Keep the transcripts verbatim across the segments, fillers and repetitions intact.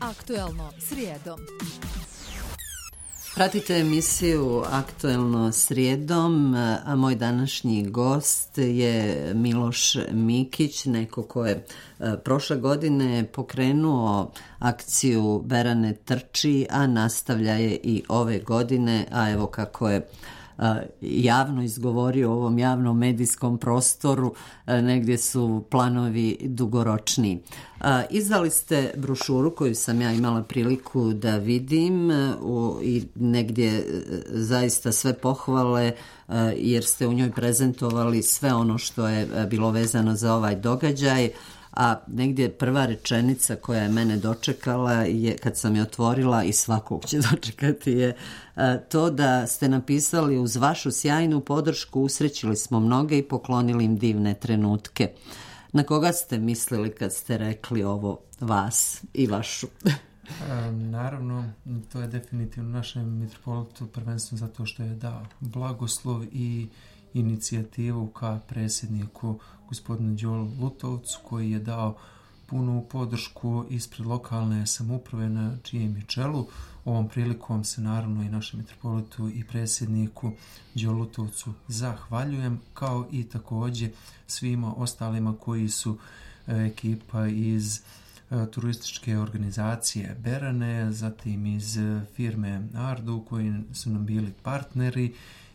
Aktuelno srijedom. Pratite emisiju Aktuelno srijedom, a moj današnji gost je Miloš Mikić, neko ko je prošle godine pokrenuo akciju Berane trči, a nastavlja je i ove godine, a evo kako je javno izgovorio u ovom javnom medijskom prostoru, negdje su planovi dugoročni. Izdali ste brošuru koju sam ja imala priliku da vidim i negdje zaista sve pohvale, jer ste u njoj prezentovali sve ono što je bilo vezano za ovaj događaj. A negdje prva rečenica koja je mene dočekala je, kad sam je otvorila i svakog će dočekati, je to da ste napisali: uz vašu sjajnu podršku usrećili smo mnoge i poklonili im divne trenutke. Na koga ste mislili kad ste rekli ovo, vas i vašu? Naravno, to je definitivno našem mitropolitu, prvenstveno zato što je dao blagoslov i inicijativu ka predsjedniku gospodinu Đolu Lutovcu, koji je dao punu podršku ispred lokalne samouprave na čijem je čelu. Ovom prilikom se naravno i našem mitropolitu i predsjedniku Đolu Lutovcu zahvaljujem, kao i također svima ostalima koji su ekipa iz turističke organizacije Berane, zatim iz firme Ardu koji su nam bili partneri,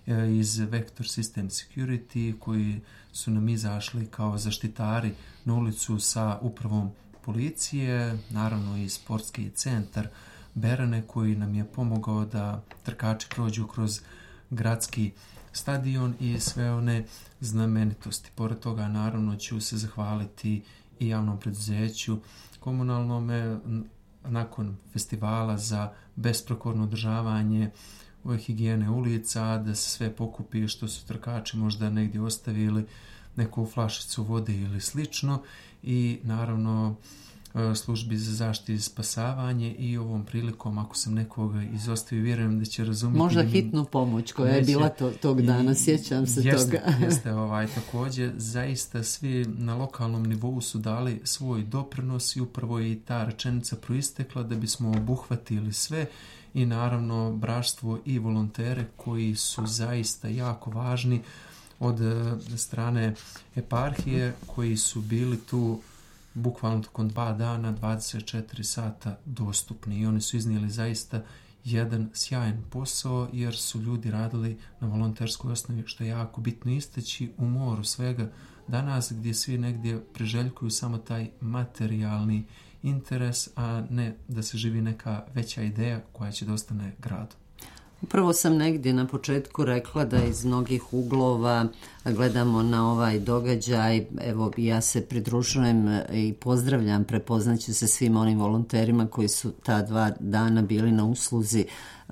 iz Vector System Security koji su nam izašli kao zaštitari na ulicu sa upravom policije, naravno i sportski centar Berane koji nam je pomogao da trkači prođu kroz gradski stadion i sve one znamenitosti. Pored toga naravno ću se zahvaliti i javnom preduzeću komunalnome nakon festivala za besprekorno održavanje ove higijene ulica, da se sve pokupi što su trkači možda negdje ostavili, neku flašicu vode ili slično, i naravno službi za zaštitu i spasavanje. I ovom prilikom, ako sam nekoga izostavio, vjerujem da će razumjeti. Možda hitnu pomoć koja neće, je bila to, tog dana, sjećam se jeste, toga. Jeste, ovaj, također, zaista svi na lokalnom nivou su dali svoj doprinos i upravo je i ta rečenica proistekla da bismo obuhvatili sve. I naravno braštvo i volontere koji su zaista jako važni od strane eparhije, koji su bili tu bukvalno tokom dva dana, dvadeset četiri sata dostupni, i oni su iznijeli zaista jedan sjajan posao, jer su ljudi radili na volonterskoj osnovi, što je jako bitno istaći u moru svega danas, gdje svi negdje priželjkuju samo taj materijalni interes, a ne da se živi neka veća ideja koja će da ostane gradu. Upravo sam negdje na početku rekla da iz mnogih uglova gledamo na ovaj događaj. Evo, ja se pridružujem i pozdravljam, prepoznaću se svim onim volonterima koji su ta dva dana bili na usluzi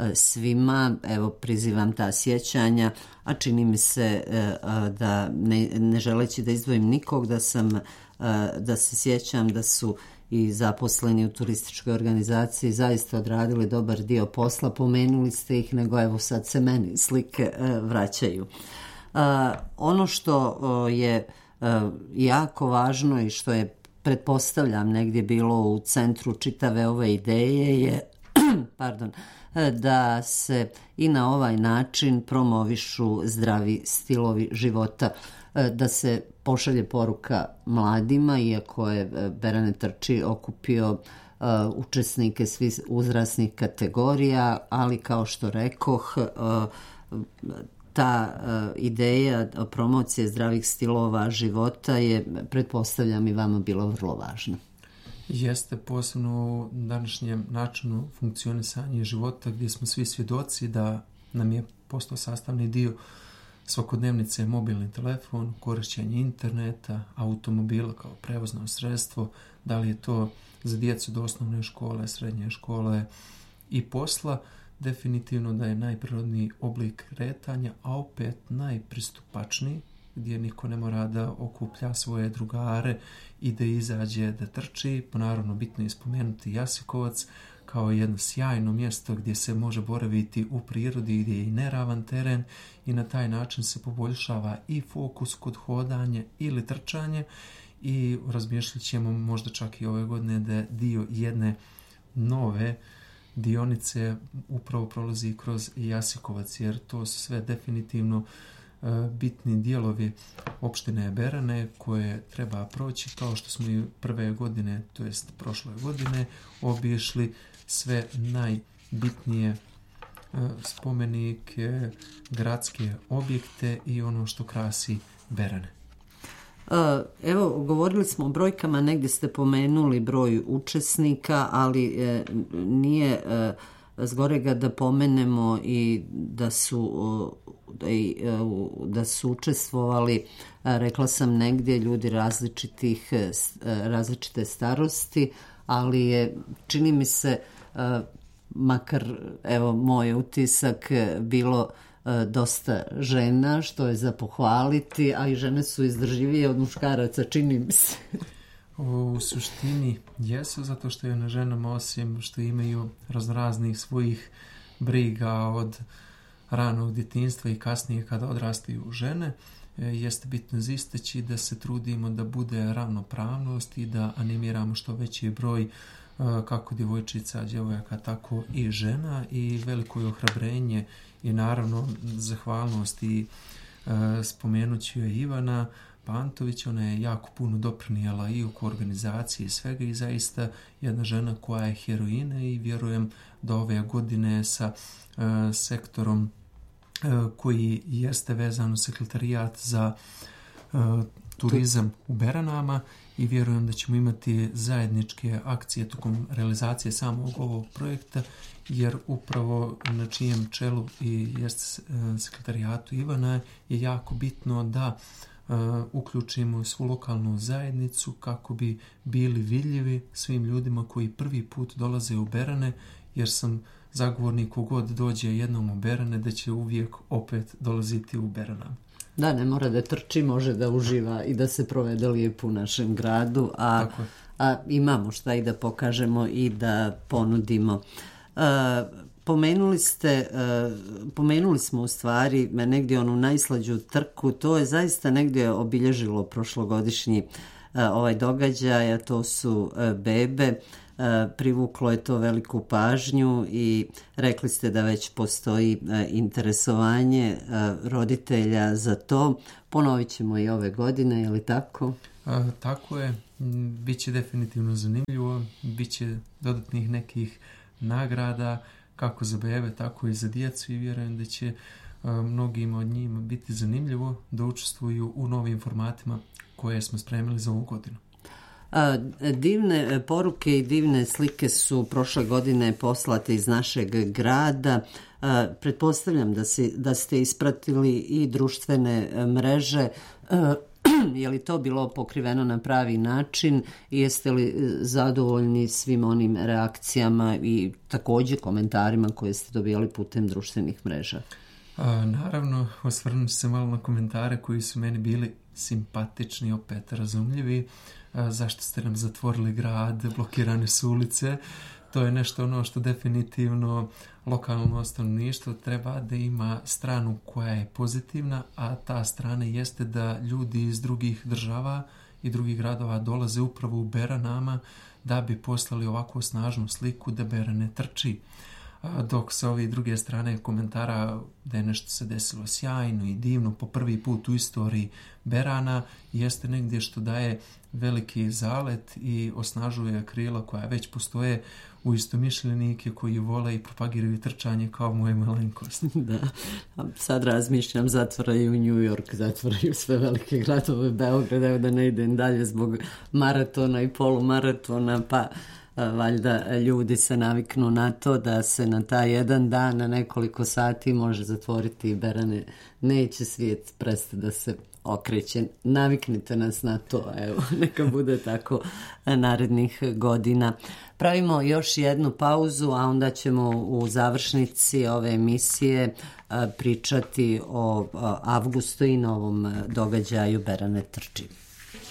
svima. Evo, prizivam ta sjećanja, a čini mi se da ne, ne želeći da izdvojim nikog, da sam da se sjećam da su i zaposleni u turističkoj organizaciji zaista odradili dobar dio posla. Pomenuli ste ih, nego evo sad se meni slike e, vraćaju. E, ono što o, je e, jako važno i što je, pretpostavljam, negdje bilo u centru čitave ove ideje je pardon, da se i na ovaj način promovišu zdravi stilovi života, da se pošalje poruka mladima, iako je Berane trči okupio uh, učesnike svih uzrasnih kategorija, ali kao što rekoh, uh, ta uh, ideja promocije zdravih stilova života je, pretpostavljam, i vama bilo vrlo važno. Jeste, posebno u današnjem načinu funkcionisanja života, gdje smo svi svjedoci da nam je postao sastavni dio svakodnevnice mobilni telefon, korišćenje interneta, automobila kao prevozno sredstvo, da li je to za djecu do osnovne škole, srednje škole i posla. Definitivno da je najprirodniji oblik kretanja, a opet najpristupačniji, gdje niko ne mora da okuplja svoje drugare i da izađe da trči. Naravno, bitno je spomenuti Jasikovac kao jedno sjajno mjesto gdje se može boraviti u prirodi, gdje je i neravan teren, i na taj način se poboljšava i fokus kod hodanja ili trčanja. I razmišljat ćemo možda čak i ove godine da dio jedne nove dionice upravo prolazi kroz Jasikovac, jer to su sve definitivno bitni dijelovi opštine Berane koje treba proći, kao što smo i prve godine, to jest prošle godine, obišli sve najbitnije spomenike, gradske objekte i ono što krasi Berane. Evo, govorili smo o brojkama, negdje ste pomenuli broj učesnika, ali nije zgorega da pomenemo i da su da su učestvovali, rekla sam negdje, ljudi različitih različite starosti, ali je, čini mi se, makar evo moj utisak, bilo dosta žena, što je za pohvaliti, a i žene su izdržljivije od muškaraca, čini mi se. U suštini jesu, zato što je na ženama, osim što imaju raznoraznih svojih briga od ranog djetinjstva i kasnije kada odrastaju žene, jeste bitno istaći da se trudimo da bude ravnopravnost i da animiramo što veći broj kako djevojčica, djevojaka, tako i žena, i veliko je ohrabrenje i naravno zahvalnost i spomenut ću je Ivana Pantović. Ona je jako puno doprinijela i oko organizacije i svega, i zaista jedna žena koja je heroina, i vjerujem da ove godine sa uh, sektorom uh, koji jeste vezan u sekretarijat za uh, turizam u Beranama, i vjerujem da ćemo imati zajedničke akcije tokom realizacije samog ovog projekta, jer upravo na čijem čelu i jeste uh, sekretarijatu Ivana je jako bitno da Uh, uključimo svu lokalnu zajednicu kako bi bili vidljivi svim ljudima koji prvi put dolaze u Berane, jer sam zagovornik kogod dođe jednom u Berane da će uvijek opet dolaziti u Berana. Da, ne mora da trči, može da uživa i da se provede lijepo u našem gradu, a, a imamo šta i da pokažemo i da ponudimo. Uh, Pomenuli ste, uh, pomenuli smo u stvari negdje onu najslađu trku, to je zaista negdje obilježilo prošlogodišnji uh, ovaj događaj, a to su uh, bebe. Uh, privuklo je to veliku pažnju i rekli ste da već postoji uh, interesovanje uh, roditelja za to. Ponovit ćemo i ove godine, je li tako? A, tako je, biće definitivno zanimljivo, biće dodatnih nekih nagrada, kako za bebe, tako i za djecu, i vjerujem da će a, mnogima od njima biti zanimljivo da učestvuju u novim formatima koje smo spremili za ovu godinu. A, divne poruke i divne slike su prošle godine poslate iz našeg grada. A, pretpostavljam da, si, da ste ispratili i društvene mreže. A, je li to bilo pokriveno na pravi način i jeste li zadovoljni svim onim reakcijama i također komentarima koje ste dobijali putem društvenih mreža? A, naravno, osvrnut ću se malo na komentare koji su meni bili simpatični, opet razumljivi. A, zašto ste nam zatvorili grad, blokirane su ulice? To je nešto ono što definitivno lokalno stanovništvo treba da ima stranu koja je pozitivna, a ta strana jeste da ljudi iz drugih država i drugih gradova dolaze upravo u Beranama da bi poslali ovako snažnu sliku da Berane trči. Dok sa ove druge strane komentara da je nešto se desilo sjajno i divno po prvi put u istoriji Berana, jeste negdje što daje veliki zalet i osnažuje krila koja već postoje u istomišljenike koji vole i propagiraju trčanje kao moje malenkost. Da, sad razmišljam, zatvaraju New York, zatvaraju sve velike gradove, Beograd, evo da ne idem dalje zbog maratona i polumaratona, pa valjda ljudi se naviknu na to da se na taj jedan dan, na nekoliko sati može zatvoriti i Berane. Neće svijet prestati da se okreće. Naviknite nas na to, evo, neka bude tako narednih godina. Pravimo još jednu pauzu, a onda ćemo u završnici ove emisije pričati o avgustu i novom događaju Berane trči.